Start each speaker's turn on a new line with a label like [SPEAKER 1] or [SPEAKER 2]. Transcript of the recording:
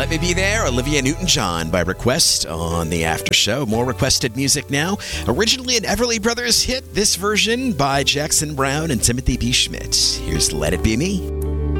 [SPEAKER 1] Let Me Be There, Olivia Newton-John by request on the After Show. More requested music now. Originally an Everly Brothers hit, this version by Jackson Browne and Timothy B. Schmidt. Here's Let It Be Me.